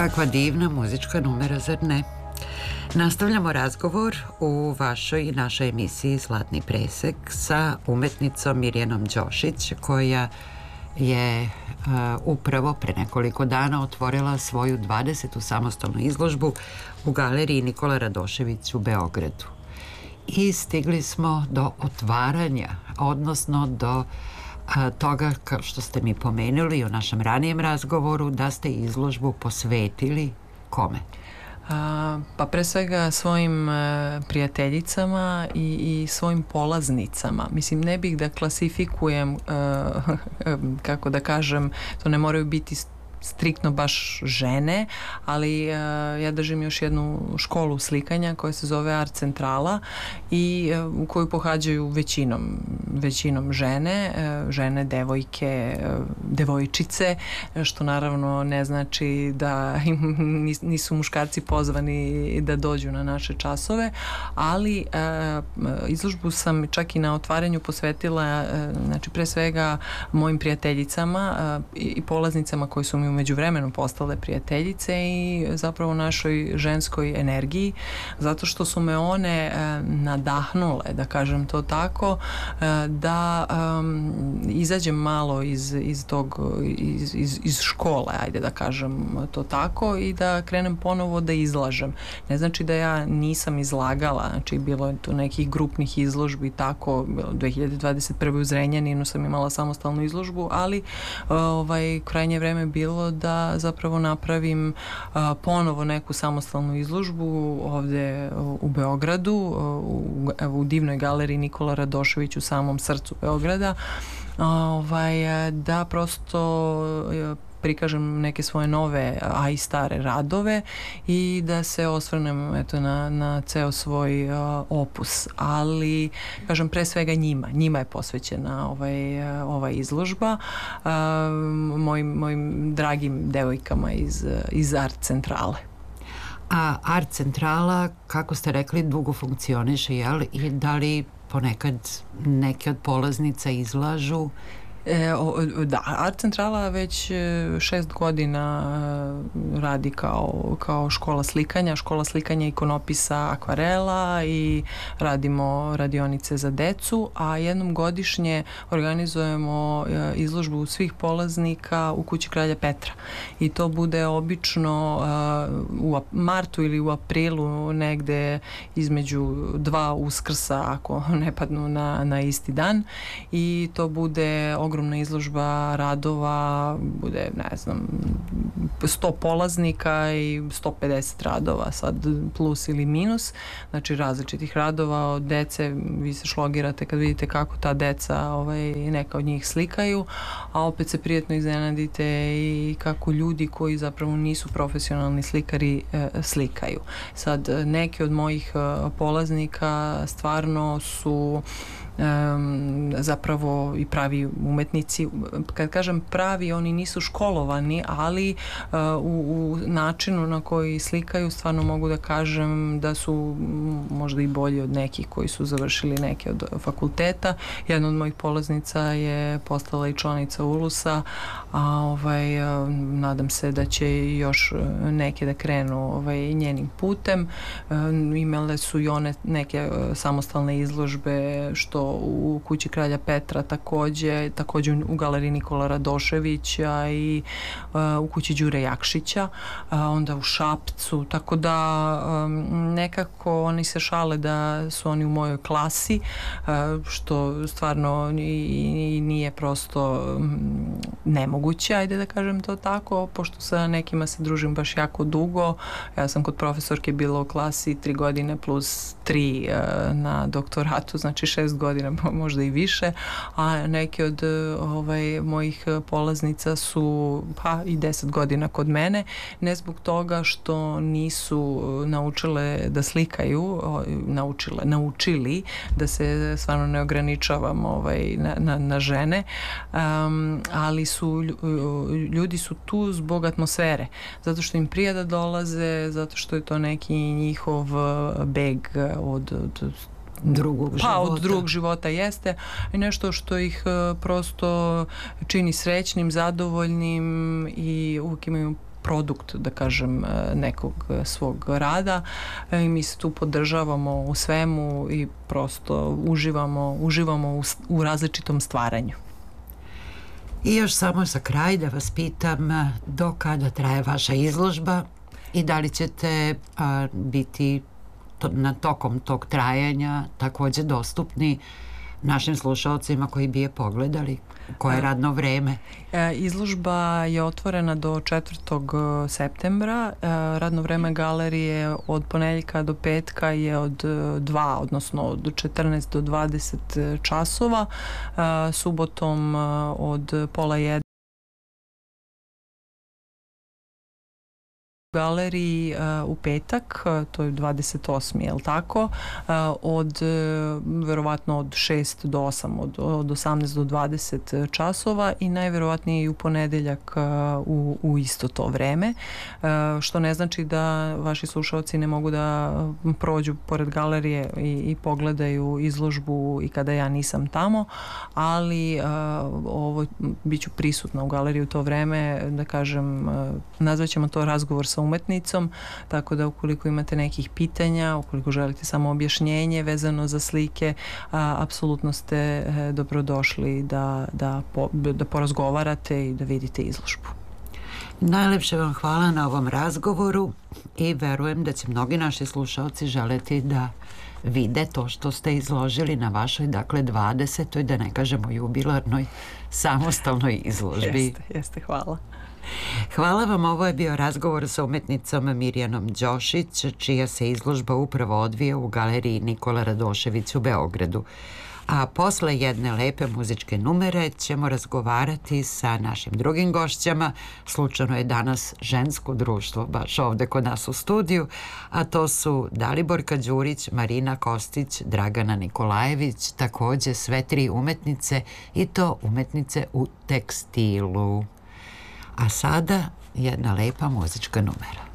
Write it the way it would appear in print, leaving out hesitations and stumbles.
Kakva divna muzička numera, zar ne? Nastavljamo razgovor u vašoj i našoj emisiji Zlatni presek sa umetnicom Mirjanom Đošić, koja je upravo pre nekoliko dana otvorila svoju 20. samostalnu izložbu u galeriji Nikola Radošević u Beogradu. I stigli smo do otvaranja, odnosno do toga, kao što ste mi pomenuli u našem ranijem razgovoru, da ste izložbu posvetili kome? Pa pre svega svojim prijateljicama i svojim polaznicama. Mislim, ne bih da klasifikujem, kako da kažem, to ne moraju biti striktno baš žene, ali ja držim još jednu školu slikanja koja se zove Art Centrala i u koju pohađaju većinom žene, devojke, devojčice, što naravno ne znači da nisu muškarci pozvani da dođu na naše časove, ali izložbu sam čak i na otvaranju posvetila, znači pre svega mojim prijateljicama i polaznicama koji su mi u međuvremenu postale prijateljice i zapravo našoj ženskoj energiji, zato što su me one nadahnule, da kažem to tako, da izađem malo iz škole, ajde da kažem to tako, i da krenem ponovo da izlažem. Ne znači da ja nisam izlagala, znači bilo je tu nekih grupnih izložbi i tako, 2021. u Zrenjaninu sam imala samostalnu izložbu, ali krajnje vreme bilo da zapravo napravim ponovo neku samostalnu izložbu ovde u Beogradu, u divnoj galeriji Nikola Radošević u samom srcu Beograda, da prosto prikažem neke svoje nove, a i stare radove i da se osvrnem na ceo svoj opus, ali kažem pre svega njima je posvećena ova izložba, mojim dragim devojkama iz Art Centrale. A Art Centrala, kako ste rekli, dugo funkcioniše, jel? I da li ponekad neke od polaznica izlažu? Da, Art Centrala već 6 godina radi kao škola slikanja, ikonopisa, akvarela, i radimo radionice za decu, a jednom godišnje organizujemo izložbu svih polaznika u Kući Kralja Petra, i to bude obično u martu ili u aprilu, negde između dva Uskrsa, ako ne padnu na isti dan, i to bude ogromna izložba radova, bude, ne znam, 100 polaznika i 150 radova, sad plus ili minus, znači različitih radova od dece. Vi se šlogirate kad vidite kako ta deca, neka od njih slikaju, a opet se prijatno iznenadite i kako ljudi koji zapravo nisu profesionalni slikari slikaju. Sad, neki od mojih polaznika stvarno su zapravo i pravi umetnici. Kad kažem pravi, oni nisu školovani, ali u načinu na koji slikaju stvarno mogu da kažem da su možda i bolji od nekih koji su završili neke od fakulteta. Jedna od mojih polaznica je postala i članica ULUS-a, a nadam se da će još neke da krenu njenim putem. Imale su i one neke samostalne izložbe, što u Kući Kralja Petra takođe u galeriji Nikola Radoševića i u Kući Đure Jakšića, onda u Šapcu, tako da nekako oni se šale da su oni u mojoj klasi, što stvarno i nije prosto nemoguće, ajde da kažem to tako, pošto sa nekima se družim baš jako dugo. Ja sam kod profesorke bila u klasi 3 godine plus 3 na doktoratu, znači 6 godina, možda i više, a neke od mojih polaznica su i 10 godina kod mene, ne zbog toga što nisu naučile da slikaju, naučili da se stvarno ne ograničavam na žene, ali ljudi su tu zbog atmosfere, zato što im prija da dolaze, zato što je to neki njihov beg od drugog života. Od drugog života jeste, i nešto što ih prosto čini srećnim, zadovoljnim, i uvijek imaju produkt, da kažem, nekog svog rada i mi se tu podržavamo u svemu i prosto uživamo u različitom stvaranju. I još samo za kraj da vas pitam do kada traje vaša izložba i da li ćete biti tokom tog trajanja također dostupni našim slušalcima koji bi je pogledali, koje je radno vreme? Izložba je otvorena do 4. septembra. Radno vreme galerije od ponedjeljka do petka je od 2, odnosno od 14 do 20 časova. Subotom od pola 1 galeriji u petak, to je 28. je li tako, verovatno od 6 do 8, od 18 do 20 časova i najverovatnije i u ponedeljak u isto to vreme, što ne znači da vaši slušalci ne mogu da prođu pored galerije i pogledaju izložbu i kada ja nisam tamo, ali ovo bit ću prisutna u galeriji u to vreme, da kažem, nazvaćemo to razgovor sa umetnicom, tako da ukoliko imate nekih pitanja, ukoliko želite samo objašnjenje vezano za slike, apsolutno ste dobrodošli da porazgovarate i da vidite izložbu. Najlepše vam hvala na ovom razgovoru i verujem da će mnogi naši slušalci želeti da vide to što ste izložili na vašoj, dakle, 20. da ne kažemo jubilarnoj samostalnoj izložbi. Jeste, hvala. Hvala vam, ovo je bio razgovor sa umetnicom Mirjanom Đošić, čija se izložba upravo odvija u galeriji Nikola Radošević u Beogradu. A posle jedne lepe muzičke numere ćemo razgovarati sa našim drugim gošćama. Slučajno je danas žensko društvo baš ovde kod nas u studiju, a to su Daliborka Đurić, Marina Kostić, Dragana Nikolajević, takođe sve 3 umetnice i to umetnice u tekstilu. A sada jedna lepa muzička numera.